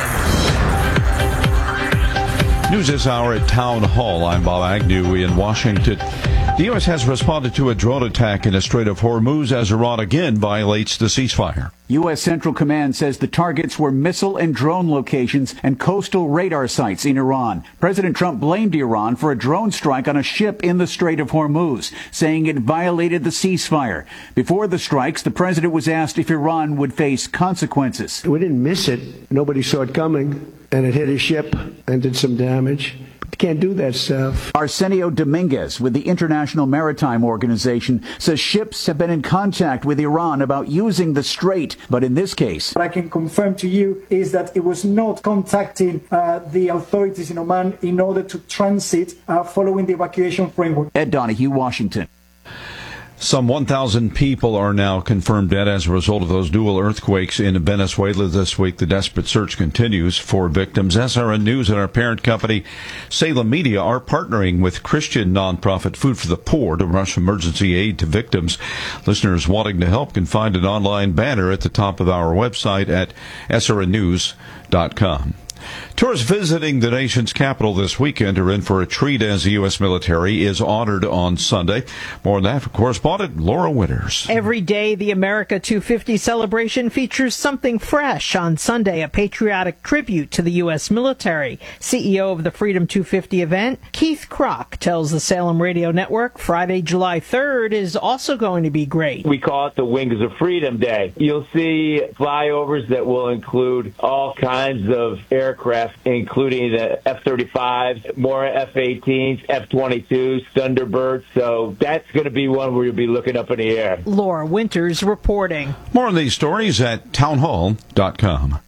Orlando. News this hour at Town Hall. I'm Bob Agnew in Washington. The U S has responded to a drone attack in the Strait of Hormuz as Iran again violates the ceasefire. U S Central Command says the targets were missile and drone locations and coastal radar sites in Iran. President Trump blamed Iran for a drone strike on a ship in the Strait of Hormuz, saying it violated the ceasefire. Before the strikes, the president was asked if Iran would face consequences. We didn't miss it. Nobody saw it coming, and it hit a ship and did some damage. Can't do that stuff. Arsenio Dominguez with the International Maritime Organization says ships have been in contact with Iran about using the strait, but in this case, what I can confirm to you is that it was not contacting uh, the authorities in Oman in order to transit uh, following the evacuation framework. Ed Donahue, Washington. Some one thousand people are now confirmed dead as a result of those dual earthquakes in Venezuela this week. The desperate search continues for victims. S R N News and our parent company, Salem Media, are partnering with Christian nonprofit Food for the Poor to rush emergency aid to victims. Listeners wanting to help can find an online banner at the top of our website at S R N news dot com. Tourists visiting the nation's capital this weekend are in for a treat as the U S military is honored on Sunday. More on that from correspondent Laura Winters. Every day, the America two fifty celebration features something fresh. On Sunday, a patriotic tribute to the U S military. C E O of the Freedom two fifty event, Keith Kroc, tells the Salem Radio Network Friday, July third is also going to be great. We call it the Wings of Freedom Day. You'll see flyovers that will include all kinds of aircraft, including the F thirty-fives, more F eighteens, F twenty-twos, Thunderbirds. So that's going to be one where you'll be looking up in the air. Laura Winters reporting. More on these stories at townhall dot com.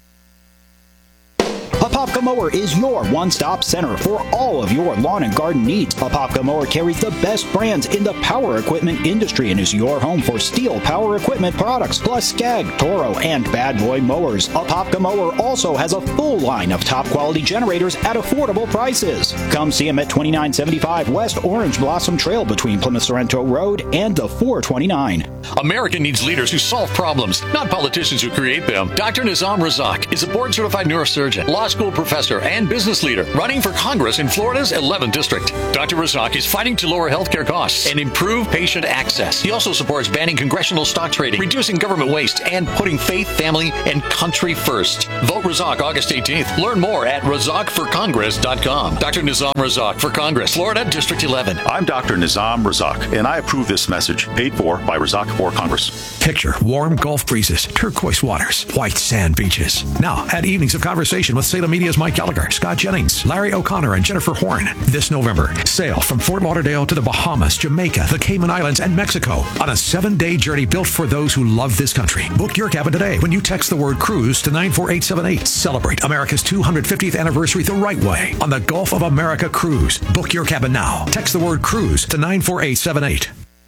Apopka Mower is your one-stop center for all of your lawn and garden needs. Apopka Mower carries the best brands in the power equipment industry and is your home for Steel power equipment products, plus Skag, Toro, and Bad Boy mowers. Apopka Mower also has a full line of top-quality generators at affordable prices. Come see them at twenty-nine seventy-five West Orange Blossom Trail between Plymouth Sorrento Road and the four twenty-nine. America needs leaders who solve problems, not politicians who create them. Doctor Nizam Razak is a board-certified neurosurgeon, law school professor, and business leader running for Congress in Florida's eleventh District. Doctor Razak is fighting to lower healthcare costs and improve patient access. He also supports banning congressional stock trading, reducing government waste, and putting faith, family, and country first. Vote Razak August eighteenth. Learn more at razak for congress dot com. Doctor Nizam Razak for Congress, Florida, District eleven. I'm Doctor Nizam Razak, and I approve this message, paid for by Razak for Congress. Picture warm Gulf breezes, turquoise waters, white sand beaches. Now, at Evenings of Conversation with Salem Media's Mike Gallagher, Scott Jennings, Larry O'Connor, and Jennifer Horn. This November, sail from Fort Lauderdale to the Bahamas, Jamaica, the Cayman Islands, and Mexico on a seven-day journey built for those who love this country. Book your cabin today when you text the word cruise to nine four eight seven eight. Celebrate America's two hundred fiftieth anniversary the right way on the Gulf of America Cruise. Book your cabin now. Text the word cruise to nine four eight seven eight.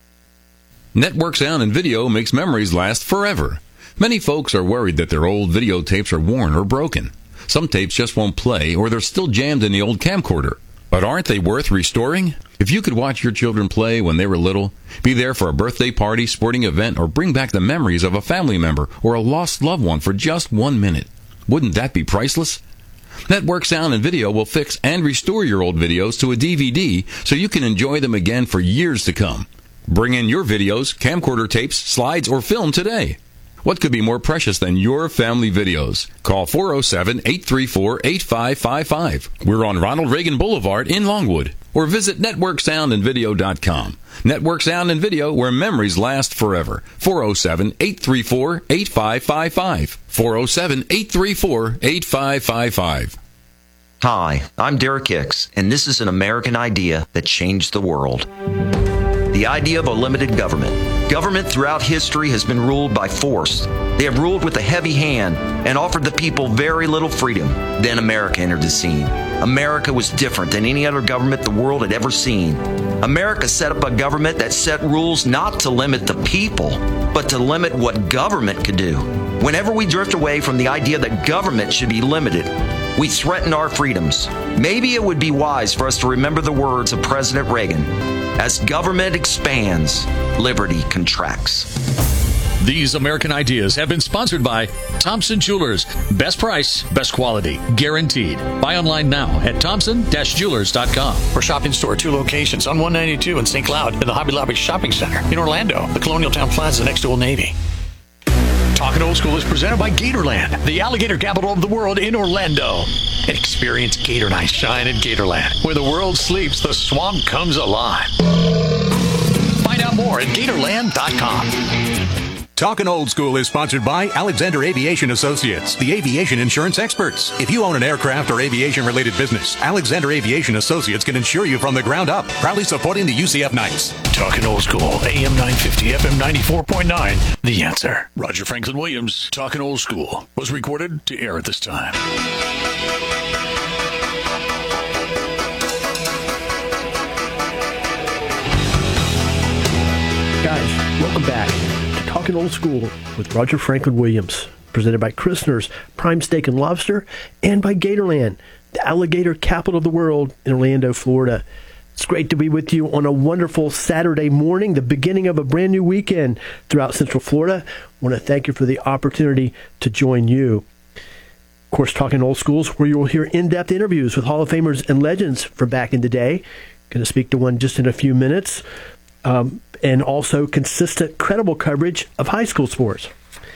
Network Sound and Video makes memories last forever. Many folks are worried that their old videotapes are worn or broken. Some tapes just won't play, or they're still jammed in the old camcorder. But aren't they worth restoring? If you could watch your children play when they were little, be there for a birthday party, sporting event, or bring back the memories of a family member or a lost loved one for just one minute, wouldn't that be priceless? Network Sound and Video will fix and restore your old videos to a D V D so you can enjoy them again for years to come. Bring in your videos, camcorder tapes, slides, or film today. What could be more precious than your family videos? Call four oh seven, eight three four, eight five five five. We're on Ronald Reagan Boulevard in Longwood. Or visit network sound and video dot com. Network Sound and Video, where memories last forever. four oh seven, eight three four, eight five five five. four oh seven, eight three four, eight five five five. Hi, I'm Derek Hicks, and this is an American idea that changed the world. The idea of a limited government. Government throughout history has been ruled by force. They have ruled with a heavy hand and offered the people very little freedom. Then America entered the scene. America was different than any other government the world had ever seen. America set up a government that set rules not to limit the people, but to limit what government could do. Whenever we drift away from the idea that government should be limited, we threaten our freedoms. Maybe it would be wise for us to remember the words of President Reagan. As government expands, liberty contracts. These American ideas have been sponsored by Thompson Jewelers. Best price, best quality, guaranteed. Buy online now at thompson dash jewelers dot com. For shop in store, two locations on one ninety-two in Saint Cloud and the Hobby Lobby Shopping Center in Orlando, the Colonial Town Plaza next to Old Navy. Talking Old School is presented by Gatorland, the alligator capital of the world in Orlando. Experience Gator Night Shine at Gatorland. Where the world sleeps, the swamp comes alive. Find out more at gatorland dot com. Talkin' Old School is sponsored by Alexander Aviation Associates, the aviation insurance experts. If you own an aircraft or aviation-related business, Alexander Aviation Associates can insure you from the ground up. Proudly supporting the U C F Knights. Talkin' Old School, A M nine fifty, F M ninety-four point nine. The Answer. Roger Franklin Williams, Talkin' Old School, was recorded to air at this time. Guys, welcome back. Talking Old School with Roger Franklin Williams, presented by Christner's Prime Steak and Lobster and by Gatorland, the alligator capital of the world in Orlando, Florida. It's great to be with you on a wonderful Saturday morning, the beginning of a brand new weekend throughout Central Florida. I want to thank you for the opportunity to join you. course, Talking Old Schools, where you'll hear in-depth interviews with Hall of Famers and legends from back in the day. Going to speak to one just in a few minutes. Um, and also consistent, credible coverage of high school sports,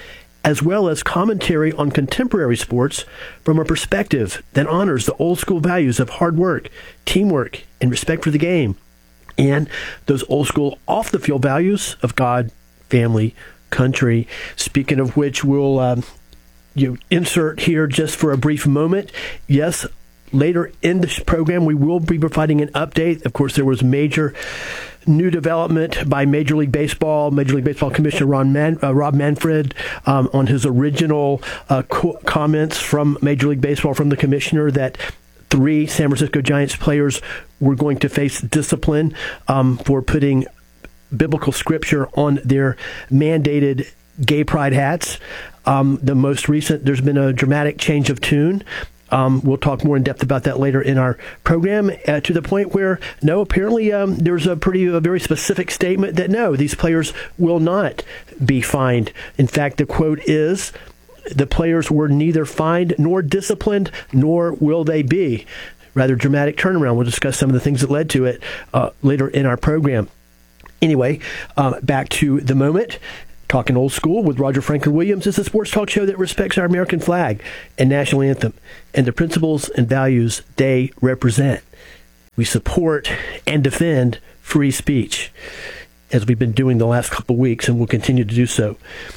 as well as commentary on contemporary sports from a perspective that honors the old school values of hard work, teamwork, and respect for the game, and those old school off-the-field values of God, family, country. Speaking of which, we'll um, you insert here just for a brief moment. Yes, later in this program, we will be providing an update. Of course, there was major new development by Major League Baseball, Major League Baseball Commissioner Ron Man, uh, Rob Manfred um, on his original uh, co- comments from Major League Baseball, from the commissioner, that three San Francisco Giants players were going to face discipline um, for putting biblical scripture on their mandated gay pride hats. Um, the most recent, there's been a dramatic change of tune. Um, we'll talk more in depth about that later in our program, uh, to the point where, no, apparently um, there's a pretty, a very specific statement that, no, these players will not be fined. In fact, the quote is, the players were neither fined nor disciplined, nor will they be. Rather dramatic turnaround. We'll discuss some of the things that led to it uh, later in our program. Anyway, um, back to the moment. Talking Old School with Roger Franklin Williams is a sports talk show that respects our American flag and national anthem and the principles and values they represent. We support and defend free speech, as we've been doing the last couple of weeks, and will continue to do so.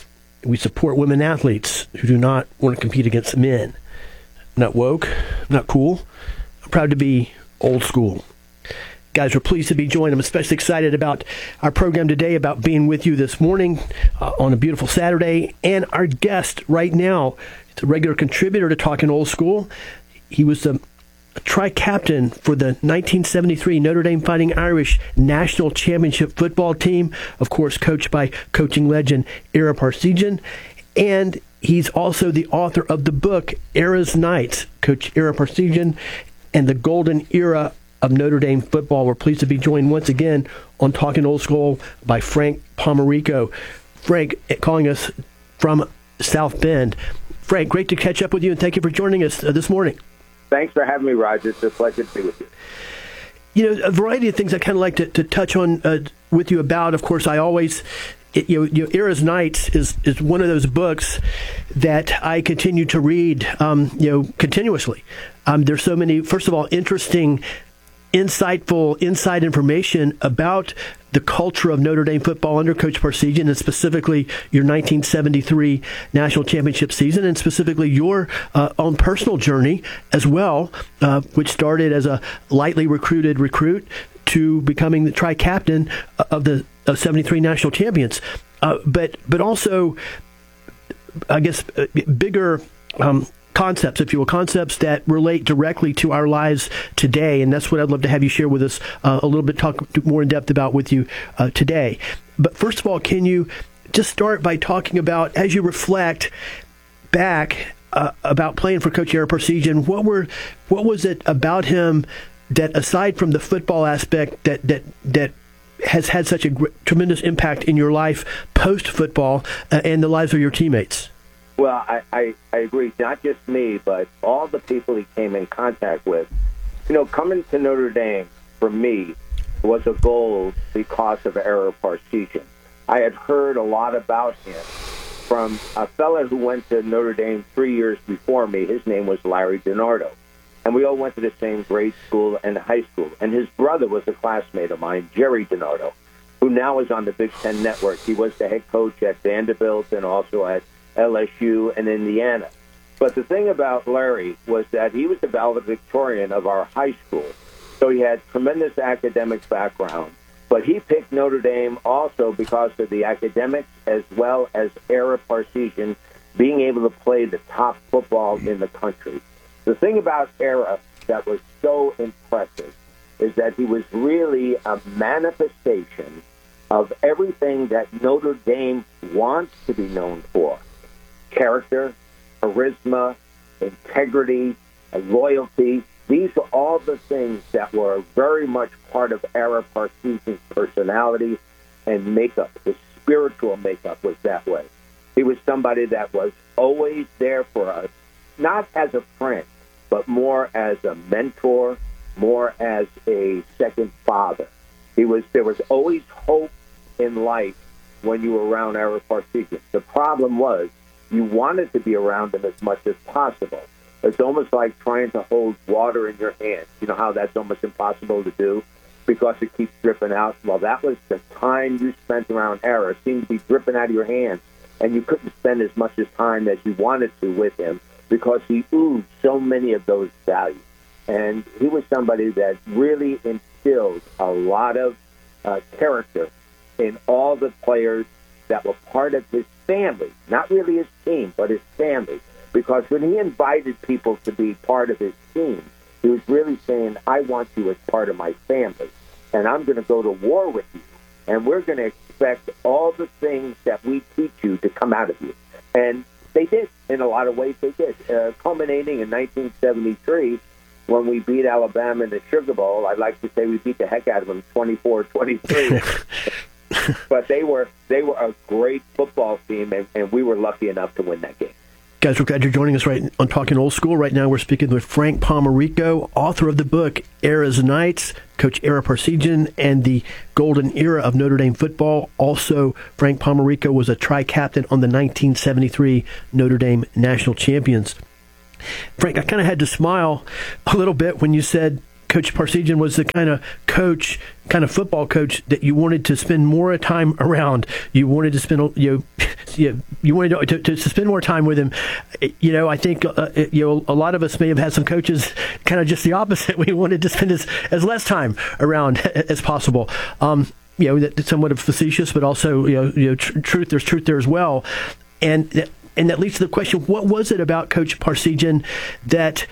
We support women athletes who do not want to compete against men. I'm not woke, I'm not cool. I'm proud to be old school. Guys, we're pleased to be joined. I'm especially excited about our program today, about being with you this morning uh, on a beautiful Saturday. And our guest right now is a regular contributor to Talking Old School. He was the tri-captain for the nineteen seventy-three Notre Dame Fighting Irish National Championship football team, of course, coached by coaching legend Ara Parseghian. And he's also the author of the book, Ara's Nights, Coach Ara Parseghian and the Golden Era of Notre Dame football. We're pleased to be joined once again on Talking Old School by Frank Pomarico. Frank, calling us from South Bend. Frank, great to catch up with you, and thank you for joining us uh, this morning. Thanks for having me, Roger. It's a pleasure to be with you. You know, a variety of things I kind of like to, to touch on uh, with you about. Of course, I always... It, you know, you know, Ara's Nights is, is one of those books that I continue to read, um, you know, continuously. Um, there's so many, first of all, interesting, insightful, inside information about the culture of Notre Dame football under Coach Parseghian, and specifically your nineteen seventy-three national championship season, and specifically your uh, own personal journey as well, uh, which started as a lightly recruited recruit to becoming the tri-captain of the of seventy-three national champions. Uh, but but also, I guess, uh, bigger um, concepts, if you will, concepts that relate directly to our lives today. And that's what I'd love to have you share with us uh, a little bit, talk more in depth about with you uh, today. But first of all, can you just start by talking about, as you reflect back uh, about playing for Coach Ara Parseghian, what were what was it about him that, aside from the football aspect, that that that has had such a gr- tremendous impact in your life post-football uh, and the lives of your teammates? Well, I, I, I agree. Not just me, but all the people he came in contact with. You know, coming to Notre Dame, for me, was a goal because of Ara Parseghian. I had heard a lot about him from a fellow who went to Notre Dame three years before me. His name was Larry DiNardo. And we all went to the same grade school and high school. And his brother was a classmate of mine, Jerry DiNardo, who now is on the Big Ten Network. He was the head coach at Vanderbilt and also at L S U and Indiana. But the thing about Larry was that he was the valedictorian of our high school. So he had tremendous academic background. But he picked Notre Dame also because of the academics, as well as Ara Parseghian being able to play the top football in the country. The thing about Ara that was so impressive is that he was really a manifestation of everything that Notre Dame wants to be known for. Character, charisma, integrity, and loyalty. These are all the things that were very much part of Ara Parseghian's personality and makeup. His spiritual makeup was that way. He was somebody that was always there for us, not as a friend, but more as a mentor, more as a second father. He was there was always hope in life when you were around Ara Parseghian. The problem was you wanted to be around him as much as possible. It's almost like trying to hold water in your hand. You know how that's almost impossible to do because it keeps dripping out? Well, that was the time you spent around Ara. It seemed to be dripping out of your hands, and you couldn't spend as much as time as you wanted to with him because he oozed so many of those values. And he was somebody that really instilled a lot of uh, character in all the players that were part of his family, not really his team, but his family. Because when he invited people to be part of his team, he was really saying, I want you as part of my family, and I'm going to go to war with you, and we're going to expect all the things that we teach you to come out of you. And they did. In a lot of ways, they did. Uh, culminating in nineteen seventy-three, when we beat Alabama in the Sugar Bowl. I'd like to say we beat the heck out of them, twenty-four twenty-three. But they were they were a great football team, and, and we were lucky enough to win that game. Guys, we're glad you're joining us right on Talking Old School. Right now we're speaking with Frank Pomarico, author of the book Ara's Knights, Coach Ara Parseghian, and the Golden Era of Notre Dame football. Also, Frank Pomarico was a tri-captain on the nineteen seventy-three Notre Dame national champions. Frank, I kind of had to smile a little bit when you said Coach Parseghian was the kind of coach, kind of football coach that you wanted to spend more time around. You wanted to spend, you know, you, you wanted to, to, to spend more time with him. You know, I think, uh, you know, a lot of us may have had some coaches kind of just the opposite. We wanted to spend as, as less time around as possible. Um, you know, that's somewhat of facetious, but also, you know, you know tr- truth, there's truth there as well. And, and that leads to the question, what was it about Coach Parseghian that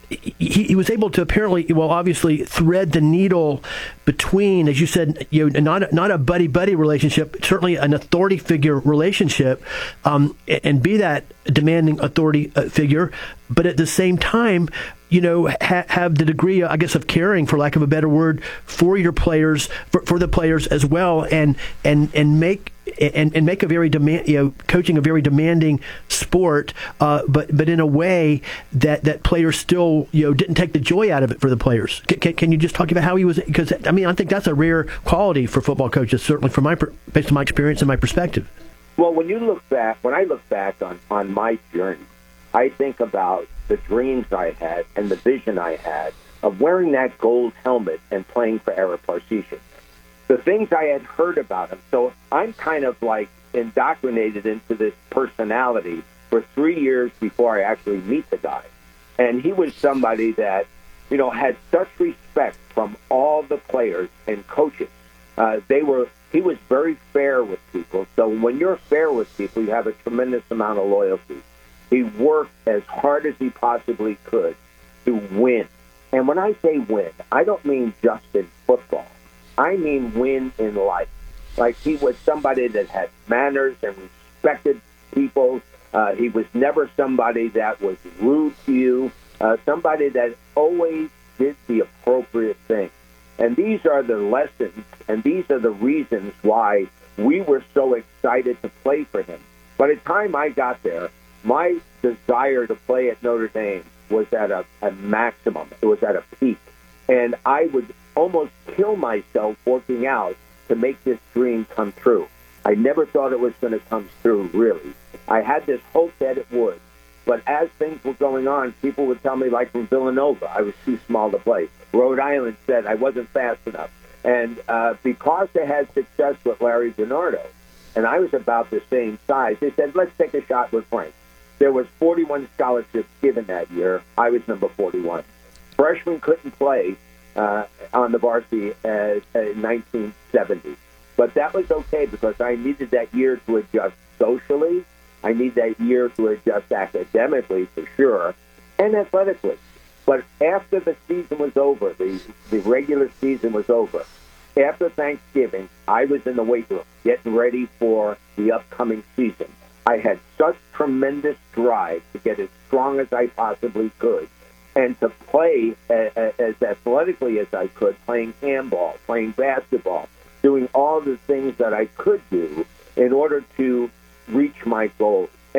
He, he was able to apparently, well, obviously thread the needle between, as you said, you know, not not a buddy buddy relationship, certainly an authority figure relationship, um, and be that demanding authority uh, figure, but at the same time, you know, ha- have the degree, I guess, of caring, for lack of a better word, for your players, for, for the players as well, and and and make. And, and make a very demand, you know, coaching a very demanding sport, uh, but but in a way that, that players still, you know, didn't take the joy out of it for the players. Can, can you just talk about how he was? Because I mean, I think that's a rare quality for football coaches, certainly from my based on my experience and my perspective. Well, when you look back, when I look back on, on my journey, I think about the dreams I had and the vision I had of wearing that gold helmet and playing for Ara Parseghian. The things I had heard about him. So I'm kind of like indoctrinated into this personality for three years before I actually meet the guy. And he was somebody that, you know, had such respect from all the players and coaches. Uh, they were, he was very fair with people. So when you're fair with people, you have a tremendous amount of loyalty. He worked as hard as he possibly could to win. And when I say win, I don't mean just in football. I mean win in life. Like, he was somebody that had manners and respected people. Uh, he was never somebody that was rude to you, uh, somebody that always did the appropriate thing. And these are the lessons, and these are the reasons why we were so excited to play for him. By the time I got there, my desire to play at Notre Dame was at a, a maximum. It was at a peak. And I would almost kill myself working out to make this dream come true. I never thought it was going to come true, really. I had this hope that it would. But as things were going on, people would tell me, like from Villanova, I was too small to play. Rhode Island said I wasn't fast enough. And uh, because they had success with Larry DiNardo, and I was about the same size, they said, let's take a shot with Frank. There was forty-one scholarships given that year. I was number forty-one. Freshmen couldn't play uh, on the varsity as, uh, in nineteen seventy. But that was okay because I needed that year to adjust socially. I need that year to adjust academically, for sure, and athletically. But after the season was over, the, the regular season was over, after Thanksgiving, I was in the weight room getting ready for the upcoming season. I had such tremendous drive to get as strong as I possibly could and to play a, a, as athletically as I could, playing handball, playing basketball, doing all the things that I could do in order to reach my goals. And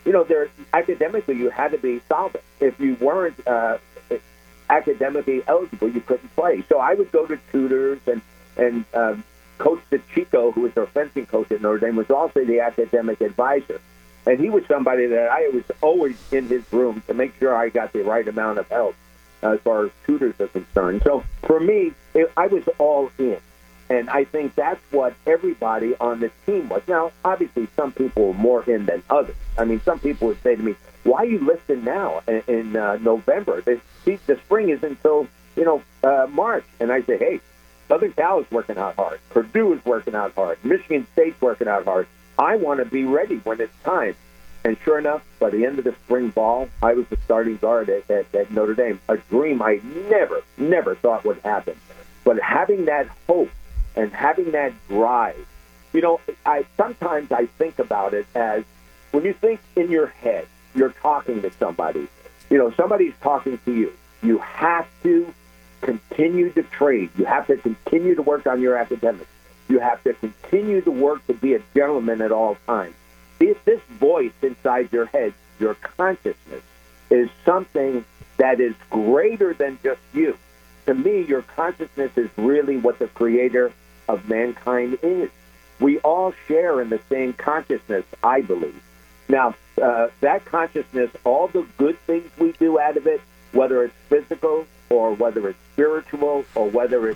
you know, there academically you had to be solvent. If you weren't uh, academically eligible, you couldn't play. So I would go to tutors, and and um, Coach DeChico, who was our fencing coach at Notre Dame, was also the academic advisor. And he was somebody that I was always in his room to make sure I got the right amount of help uh, as far as tutors are concerned. So for me, it, I was all in. And I think that's what everybody on the team was. Now, obviously, some people were more in than others. I mean, some people would say to me, why are you listing now in, in uh, November? The, the spring is until, you know, uh, March. And I say, hey, Southern Cal is working out hard. Purdue is working out hard. Michigan State's working out hard. I want to be ready when it's time. And sure enough, by the end of the spring ball, I was the starting guard at, at, at Notre Dame, a dream I never, never thought would happen. But having that hope and having that drive, you know, I sometimes I think about it as when you think in your head, you're talking to somebody. You know, somebody's talking to you. You have to continue to trade. You have to continue to work on your academics. You have to continue to work to be a gentleman at all times. If this voice inside your head, your consciousness, is something that is greater than just you. To me, your consciousness is really what the creator of mankind is. We all share in the same consciousness, I believe. Now, uh, that consciousness, all the good things we do out of it, whether it's physical or whether it's spiritual or whether it's